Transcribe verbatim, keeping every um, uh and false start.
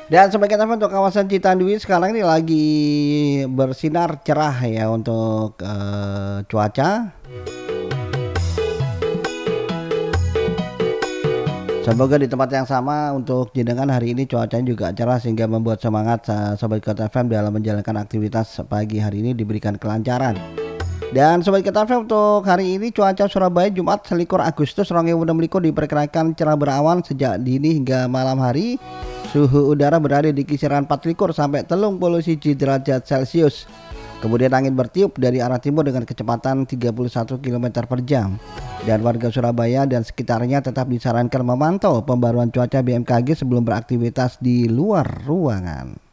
Dan sebagai teman untuk kawasan Citandui sekarang ini lagi bersinar cerah ya untuk uh, cuaca. Semoga di tempat yang sama untuk jenengan hari ini cuacanya juga cerah sehingga membuat semangat uh, Sobat Kota F M dalam menjalankan aktivitas pagi hari ini diberikan kelancaran. Dan Sobat Kota F M untuk hari ini cuaca Surabaya Jumat selikur Agustus dua ribu enam belas diperkirakan cerah berawan sejak dini hingga malam hari. Suhu udara berada di kisaran empat puluh sampai telung puluh satu derajat Celcius. Kemudian angin bertiup dari arah timur dengan kecepatan tiga puluh satu kilometer per jam. Dan warga Surabaya dan sekitarnya tetap disarankan memantau pembaruan cuaca B M K G sebelum beraktivitas di luar ruangan.